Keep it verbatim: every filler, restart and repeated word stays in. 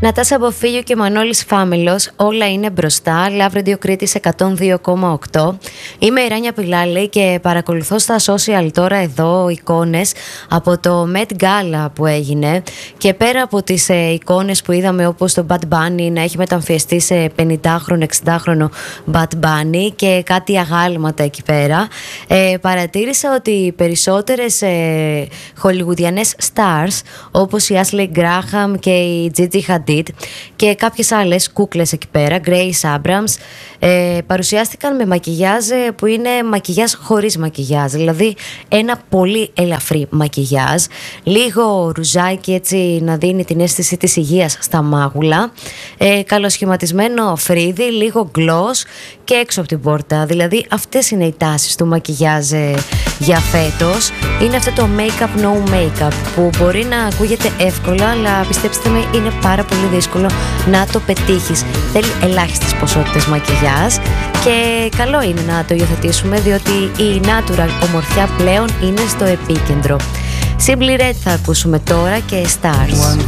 Νατάσα Μποφίλιο και Μανώλης Φάμελος, όλα είναι μπροστά. Love Radio Κρήτης εκατόν δύο κόμμα οκτώ. Είμαι η Ράνια Πιλάλη και παρακολουθώ στα social τώρα εδώ εικόνες από το Met Gala που έγινε. Και πέρα από τις ε, εικόνες που είδαμε, όπως το Bad Bunny να έχει μεταμφιεστεί σε πενηντάχρονο, εξηντάχρονο Bad Bunny και κάτι αγάλματα εκεί πέρα, ε, παρατήρησα ότι οι περισσότερες ε, χολιγουδιανές stars, όπως η Ashley Graham και η Gigi Hadid και κάποιες άλλες κούκλες εκεί πέρα, Grace Abrams, ε, παρουσιάστηκαν με μακιγιάζ που είναι μακιγιάζ χωρίς μακιγιάζ, δηλαδή ένα πολύ ελαφρύ μακιγιάζ, λίγο ρουζάκι έτσι να δίνει την αίσθηση της υγείας στα μάγουλα, ε, καλοσχηματισμένο φρύδι, λίγο γκλος και έξω από την πόρτα. Δηλαδή αυτές είναι οι τάσεις του μακιγιάζ ε, για φέτος. Είναι αυτό το make-up no make-up που μπορεί να ακούγεται εύκολα, αλλά πιστέψτε με είναι πάρα πολύ δύσκολο να το πετύχεις. Θέλει ελάχιστες ποσότητες μακιγιάζ και καλό είναι να το υιοθετήσουμε, διότι η natural ομορφιά πλέον είναι στο επίκεντρο. Simply Red θα ακούσουμε τώρα και Stars.